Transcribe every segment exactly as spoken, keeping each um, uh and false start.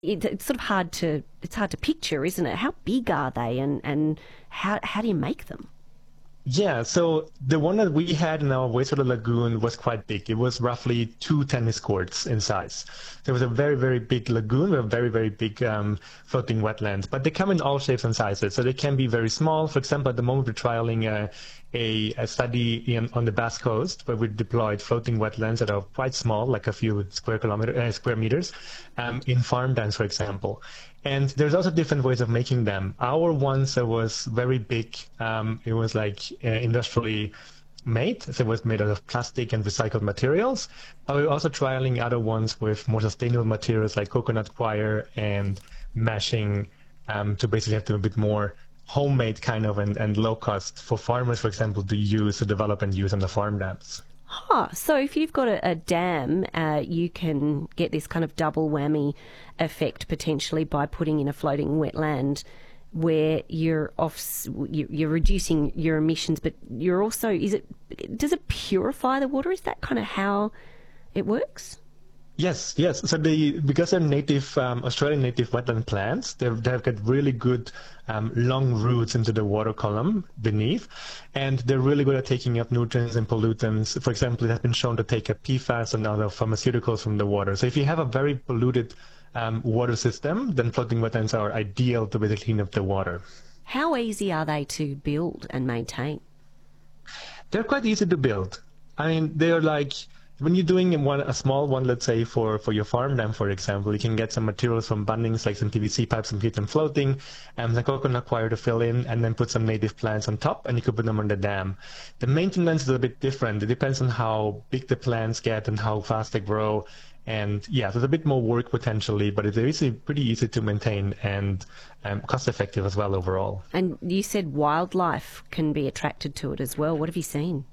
it, it's sort of hard to it's hard to picture, isn't it? How big are they, and and how how do you make them? Yeah, so the one that we had in our wastewater lagoon was quite big. It was roughly two tennis courts in size. There was a very, very big lagoon with a very, very big um, floating wetlands. But they come in all shapes and sizes. So they can be very small. For example, at the moment we're trialing a, a, a study in, on the Basque Coast where we deployed floating wetlands that are quite small, like a few square kilometer, uh, square meters, um, in farm dams, for example. And there's also different ways of making them. Our ones that was very big, um, it was like uh, industrially made, so it was made out of plastic and recycled materials. But we're also trialing other ones with more sustainable materials like coconut coir and meshing um, to basically have to a bit more homemade kind of and, and low cost for farmers, for example, to use, to develop and use on the farm dams. Huh. So if you've got a, a dam, uh, you can get this kind of double whammy effect potentially by putting in a floating wetland where you're off, you're reducing your emissions, but you're also, is it, does it purify the water? Is that kind of how it works? Yes, yes. So they, because they're native, um, Australian native wetland plants, they've, they've got really good um, long roots into the water column beneath, and they're really good at taking up nutrients and pollutants. For example, it has been shown to take up P FAS and other pharmaceuticals from the water. So if you have a very polluted um, water system, then floating wetlands are ideal to basically clean up the water. How easy are they to build and maintain? They're quite easy to build. I mean, they're like, when you're doing one, a small one, let's say for, for your farm dam, for example, you can get some materials from Bunnings, like some P V C pipes and keep them floating, and the coconut coir to fill in, and then put some native plants on top, and you could put them on the dam. The maintenance is a bit different. It depends on how big the plants get and how fast they grow. And yeah, there's a bit more work potentially, but it's easy, pretty easy to maintain and um, cost effective as well overall. And you said wildlife can be attracted to it as well. What have you seen?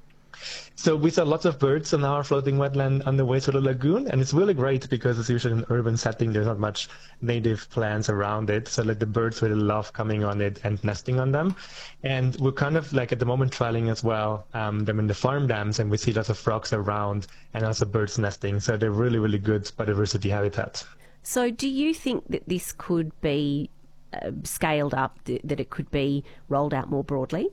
So we saw lots of birds on our floating wetland on the wastewater lagoon, and it's really great because it's usually an urban setting. There's not much native plants around it, so like the birds really love coming on it and nesting on them. And we're kind of like at the moment trialing as well um, them in the farm dams, and we see lots of frogs around and also birds nesting. So they're really, really good biodiversity habitat. So do you think that this could be uh, scaled up, th- that it could be rolled out more broadly?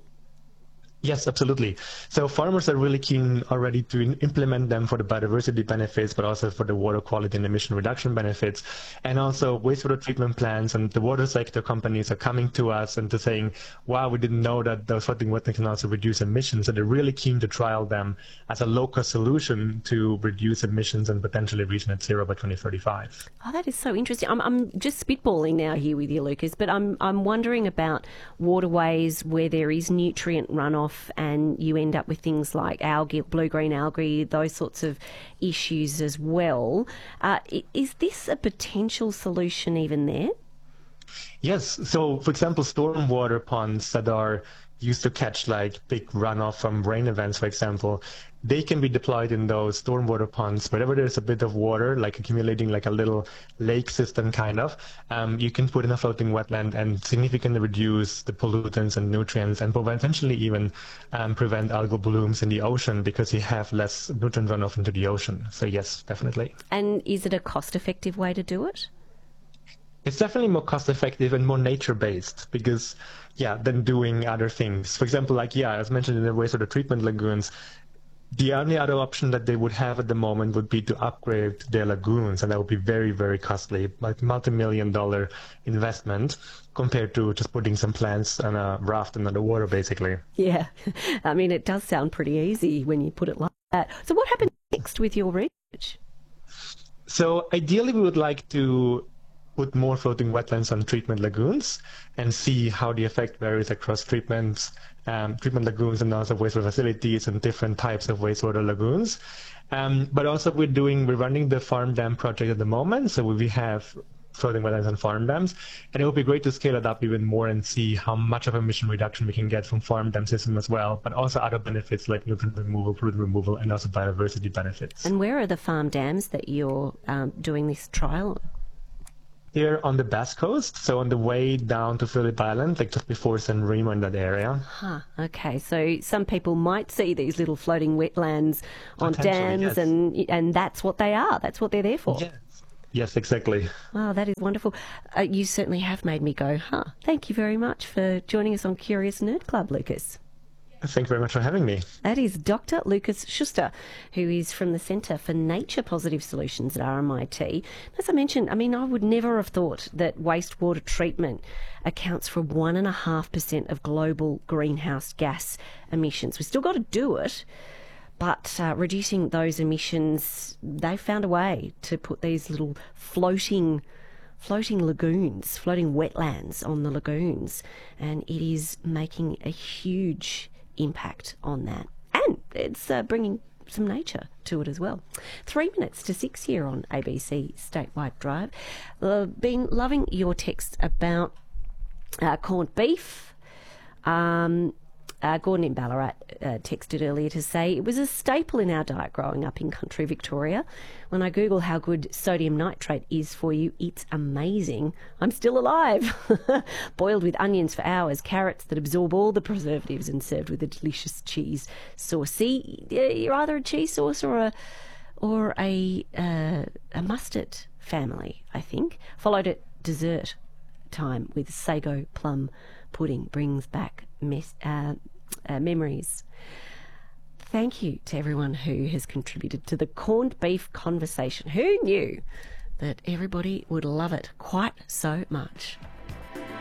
Yes, absolutely. So farmers are really keen already to in- implement them for the biodiversity benefits, but also for the water quality and emission reduction benefits. And also wastewater treatment plants and the water sector companies are coming to us and to saying, wow, we didn't know that those floating wetlands can also reduce emissions. So they're really keen to trial them as a low-cost solution to reduce emissions and potentially reach net zero by twenty thirty-five. Oh, that is so interesting. I'm, I'm just spitballing now here with you, Lucas, but I'm, I'm wondering about waterways where there is nutrient runoff and you end up with things like algae, blue-green algae, those sorts of issues as well. Uh, is this a potential solution even there? Yes. So, for example, stormwater ponds that are used to catch like big runoff from rain events, for example, they can be deployed in those stormwater ponds. Wherever there's a bit of water, like accumulating like a little lake system kind of, um, you can put in a floating wetland and significantly reduce the pollutants and nutrients and potentially even um, prevent algal blooms in the ocean because you have less nutrient runoff into the ocean. So yes, definitely. And is it a cost-effective way to do it? It's definitely more cost-effective and more nature-based because, yeah, than doing other things. For example, like, yeah, as mentioned in the wastewater treatment lagoons, the only other option that they would have at the moment would be to upgrade their lagoons, and that would be very, very costly, like multi-million dollar investment compared to just putting some plants on a raft under the water, basically. Yeah, I mean, it does sound pretty easy when you put it like that. So what happened next with your research? So ideally, we would like to put more floating wetlands on treatment lagoons and see how the effect varies across treatments, um, treatment lagoons and also wastewater facilities and different types of wastewater lagoons. Um, but also we're doing, we're running the farm dam project at the moment. So we have floating wetlands and farm dams, and it would be great to scale it up even more and see how much of emission reduction we can get from farm dam system as well, but also other benefits like nutrient removal, pollutant removal, and also biodiversity benefits. And where are the farm dams that you're um, doing this trial on? Here on the Basque Coast, so on the way down to Phillip Island, like just before San Remo in that area. Huh, okay, so some people might see these little floating wetlands on dams, yes. and and that's what they are, that's what they're there for. Yes. Yes, exactly. Wow, that is wonderful. Uh, you certainly have made me go, huh? Thank you very much for joining us on Curious Nerd Club, Lucas. Thank you very much for having me. That is Doctor Lucas Schuster, who is from the Centre for Nature Positive Solutions at R M I T. As I mentioned, I mean, I would never have thought that wastewater treatment accounts for one point five percent of global greenhouse gas emissions. We've still got to do it, but uh, reducing those emissions, they found a way to put these little floating floating lagoons, floating wetlands on the lagoons, and it is making a huge impact on that. And it's uh, bringing some nature to it as well. Three minutes to six here on A B C Statewide Drive. Uh, been loving your text about uh, corned beef. Um, uh, Gordon in Ballarat uh, texted earlier to say it was a staple in our diet growing up in country Victoria. When I Google how good sodium nitrate is for you, it's amazing. I'm still alive. Boiled with onions for hours, carrots that absorb all the preservatives and served with a delicious cheese sauce. See, you're either a cheese sauce or a or a uh, a mustard family, I think. Followed at dessert time with sago plum pudding. Brings back mes- uh, uh, memories. Thank you to everyone who has contributed to the corned beef conversation. Who knew that everybody would love it quite so much?